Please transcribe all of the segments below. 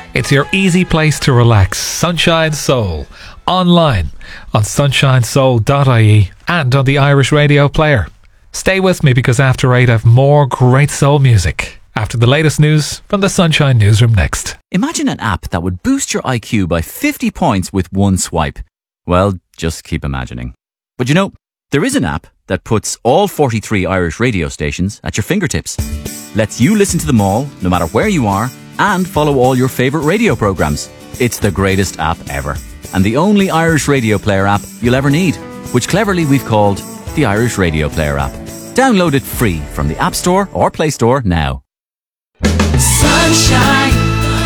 It's your easy place to relax. Sunshine Soul. Online on sunshinesoul.ie and on the Irish Radio Player. Stay with me because after 8 I have more great soul music. After the latest news from the Sunshine Newsroom next. Imagine an app that would boost your IQ by 50 points with one swipe. Well, just keep imagining. But you know, there is an app that puts all 43 Irish radio stations at your fingertips. Lets you listen to them all, no matter where you are, and follow all your favourite radio programmes. It's the greatest app ever. And the only Irish Radio Player app you'll ever need, which cleverly we've called the Irish Radio Player app. Download it free from the App Store or Play Store now. Sunshine.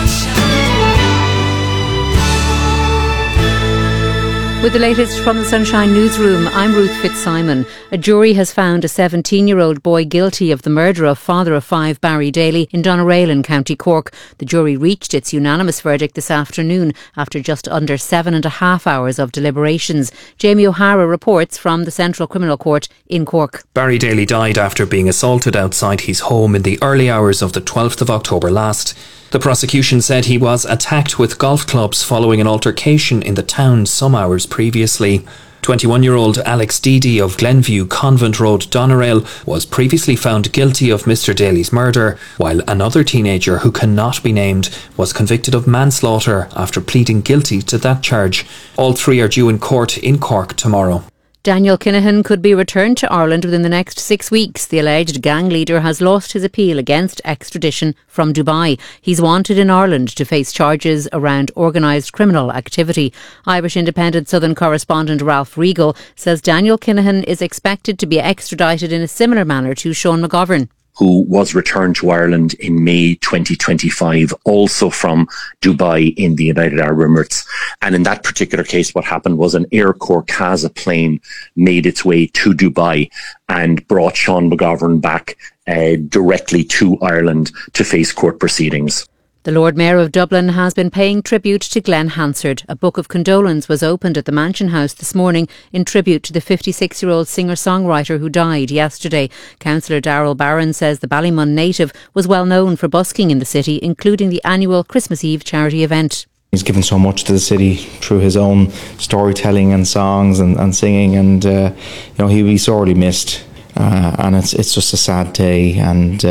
With the latest from the Sunshine Newsroom, I'm Ruth Fitzsimon. A jury has found a 17-year-old boy guilty of the murder of father of 5 Barry Daly in Doneraile in County Cork. The jury reached its unanimous verdict this afternoon after just under 7.5 hours of deliberations. Jamie O'Hara reports from the Central Criminal Court in Cork. Barry Daly died after being assaulted outside his home in the early hours of the 12th of October last. The prosecution said he was attacked with golf clubs following an altercation in the town some hours previously. 21-year-old Alex Deedy of Glenview Convent Road, Doneraile, was previously found guilty of Mr Daly's murder, while another teenager who cannot be named was convicted of manslaughter after pleading guilty to that charge. All three are due in court in Cork tomorrow. Daniel Kinahan could be returned to Ireland within the next 6 weeks. The alleged gang leader has lost his appeal against extradition from Dubai. He's wanted in Ireland to face charges around organised criminal activity. Irish Independent Southern correspondent Ralph Regal says Daniel Kinahan is expected to be extradited in a similar manner to Sean McGovern, who was returned to Ireland in May 2025, also from Dubai in the United Arab Emirates. And in that particular case, what happened was an Air Corsica plane made its way to Dubai and brought Sean McGovern back directly to Ireland to face court proceedings. The Lord Mayor of Dublin has been paying tribute to Glenn Hansard. A book of condolence was opened at the Mansion House this morning in tribute to the 56-year-old singer-songwriter who died yesterday. Councillor Darrell Barron says the Ballymun native was well known for busking in the city, including the annual Christmas Eve charity event. He's given so much to the city through his own storytelling and songs and singing, and he'll be sorely missed. And it's just a sad day, and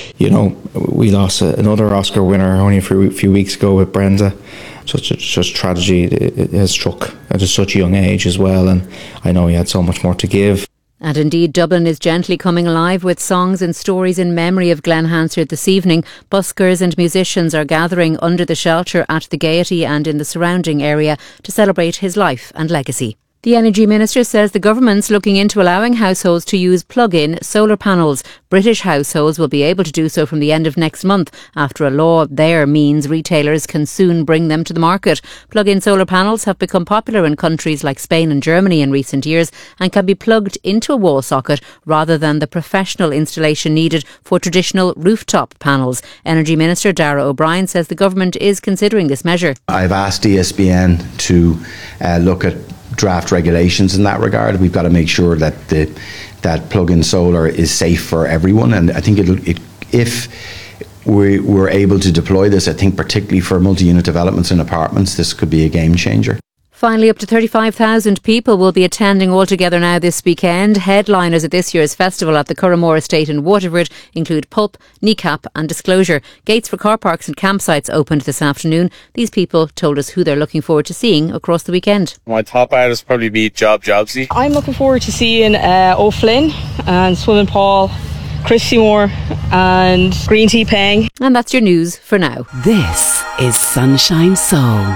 we lost another Oscar winner only a few weeks ago with Brenda. Such tragedy. It has struck at such a young age as well, and I know he had so much more to give. And indeed, Dublin is gently coming alive with songs and stories in memory of Glenn Hansard this evening. Buskers and musicians are gathering under the shelter at the Gaiety and in the surrounding area to celebrate his life and legacy. The Energy Minister says the government's looking into allowing households to use plug-in solar panels. British households will be able to do so from the end of next month after a law there means retailers can soon bring them to the market. Plug-in solar panels have become popular in countries like Spain and Germany in recent years and can be plugged into a wall socket rather than the professional installation needed for traditional rooftop panels. Energy Minister Darragh O'Brien says the government is considering this measure. I've asked ESBN to look at draft regulations in that regard. We've got to make sure that that plug-in solar is safe for everyone, and I think if we were able to deploy this, I think particularly for multi-unit developments and apartments, this could be a game changer. Finally, up to 35,000 people will be attending Altogether Now this weekend. Headliners at this year's festival at the Curramore Estate in Waterford include Pulp, Kneecap and Disclosure. Gates for car parks and campsites opened this afternoon. These people told us who they're looking forward to seeing across the weekend. My top artists probably be Job Jobsy. I'm looking forward to seeing O'Flynn and Swimming Paul, Chris Seymour and Green Tea Peng. And that's your news for now. This is Sunshine Soul.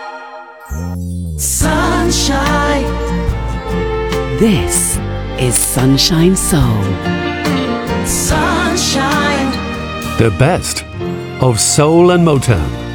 Sunshine. This is Sunshine Soul. Sunshine. The best of soul and Motown.